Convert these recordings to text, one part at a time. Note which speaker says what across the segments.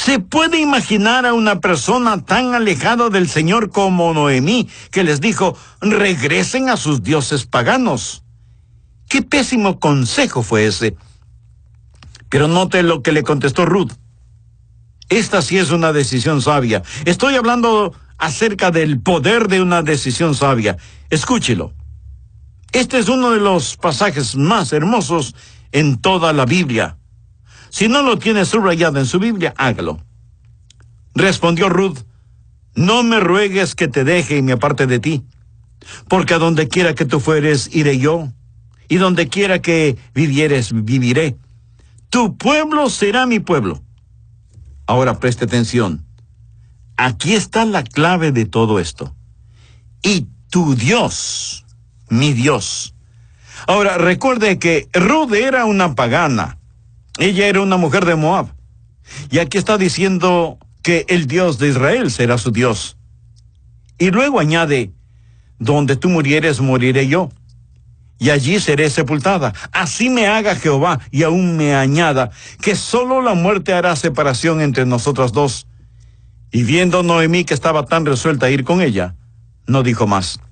Speaker 1: ¿Se puede imaginar a una persona tan alejada del Señor como Noemí, que les dijo, regresen a sus dioses paganos? ¡Qué pésimo consejo fue ese! Pero note lo que le contestó Ruth. Esta sí es una decisión sabia. Estoy hablando acerca del poder de una decisión sabia. Escúchelo. Este es uno de los pasajes más hermosos en toda la Biblia. Si no lo tiene subrayado en su Biblia, hágalo. Respondió Ruth, no me ruegues que te deje y me aparte de ti, porque a donde quiera que tú fueres, iré yo, y donde quiera que vivieres, viviré. Tu pueblo será mi pueblo. Ahora preste atención. Aquí está la clave de todo esto. Y tu Dios, mi Dios. Ahora, recuerde que Ruth era una pagana. Ella era una mujer de Moab. Y aquí está diciendo que el Dios de Israel será su Dios. Y luego añade, donde tú murieres, moriré yo. Y allí seré sepultada. Así me haga Jehová, y aún me añada, que solo la muerte hará separación entre nosotros dos. Y viendo Noemí que estaba tan resuelta a ir con ella, no dijo más.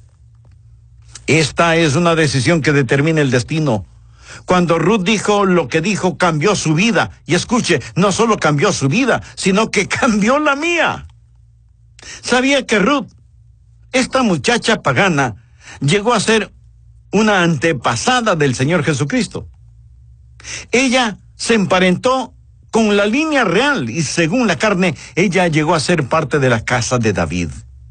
Speaker 1: Esta es una decisión que determina el destino. Cuando Ruth dijo lo que dijo, cambió su vida. Y escuche, no solo cambió su vida, sino que cambió la mía. ¿Sabía que Ruth, esta muchacha pagana, llegó a ser una antepasada del Señor Jesucristo? Ella se emparentó con la línea real y según la carne, ella llegó a ser parte de la casa de David.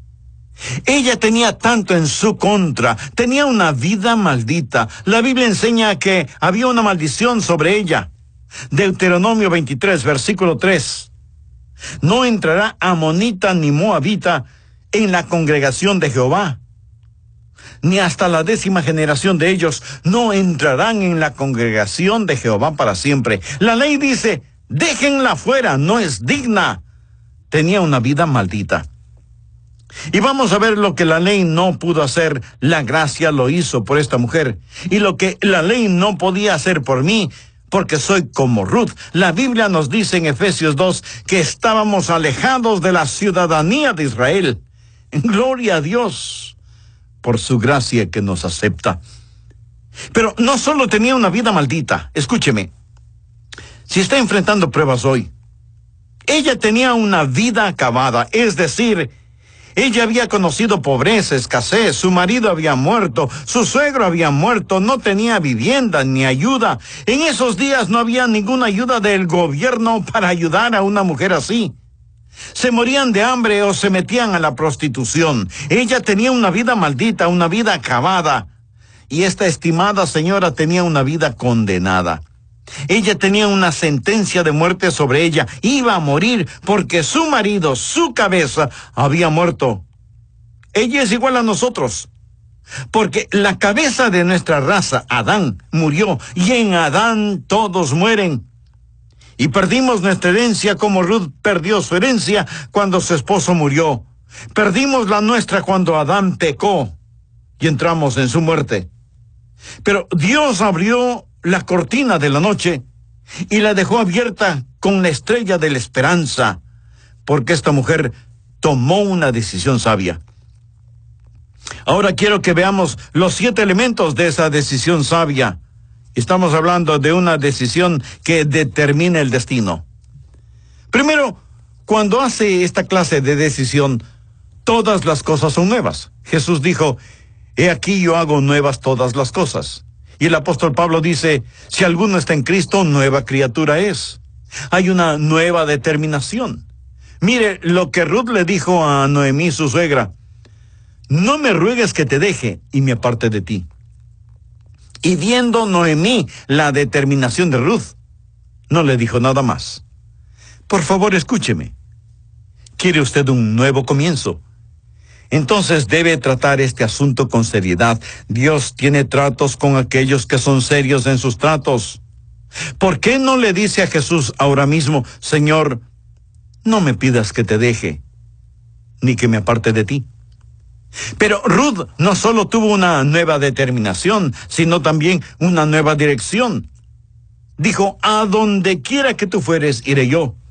Speaker 1: Ella tenía tanto en su contra, tenía una vida maldita. La Biblia enseña que había una maldición sobre ella. Deuteronomio 23, versículo 3. No entrará amonita ni moabita en la congregación de Jehová, ni hasta la 10ª generación de ellos no entrarán en la congregación de Jehová para siempre. La ley dice, déjenla fuera, no es digna. Tenía una vida maldita. Y vamos a ver lo que la ley no pudo hacer, la gracia lo hizo por esta mujer. Y lo que la ley no podía hacer por mí, porque soy como Ruth. La Biblia nos dice en Efesios 2 que estábamos alejados de la ciudadanía de Israel. Gloria a Dios por su gracia que nos acepta. Pero no solo tenía una vida maldita, escúcheme. Si está enfrentando pruebas hoy, ella tenía una vida acabada, es decir, ella había conocido pobreza, escasez, su marido había muerto, su suegro había muerto, no tenía vivienda ni ayuda. En esos días no había ninguna ayuda del gobierno para ayudar a una mujer así. Se morían de hambre o se metían a la prostitución. Ella tenía una vida maldita, una vida acabada. Y esta estimada señora tenía una vida condenada. Ella tenía una sentencia de muerte sobre ella. Iba a morir porque su marido, su cabeza, había muerto. Ella es igual a nosotros. Porque la cabeza de nuestra raza, Adán, murió. Y en Adán todos mueren. Y perdimos nuestra herencia como Ruth perdió su herencia cuando su esposo murió. Perdimos la nuestra cuando Adán pecó y entramos en su muerte. Pero Dios abrió la cortina de la noche y la dejó abierta con la estrella de la esperanza, porque esta mujer tomó una decisión sabia. Ahora quiero que veamos los 7 elementos de esa decisión sabia. Estamos hablando de una decisión que determina el destino. Primero, cuando hace esta clase de decisión, todas las cosas son nuevas. Jesús dijo, he aquí yo hago nuevas todas las cosas. Y el apóstol Pablo dice, si alguno está en Cristo, nueva criatura es. Hay una nueva determinación. Mire lo que Ruth le dijo a Noemí, su suegra. No me ruegues que te deje y me aparte de ti. Y viendo Noemí la determinación de Ruth, no le dijo nada más. Por favor, escúcheme. ¿Quiere usted un nuevo comienzo? Entonces debe tratar este asunto con seriedad. Dios tiene tratos con aquellos que son serios en sus tratos. ¿Por qué no le dice a Jesús ahora mismo, Señor, no me pidas que te deje, ni que me aparte de ti? Pero Ruth no solo tuvo una nueva determinación, sino también una nueva dirección. Dijo, a donde quiera que tú fueres, iré yo.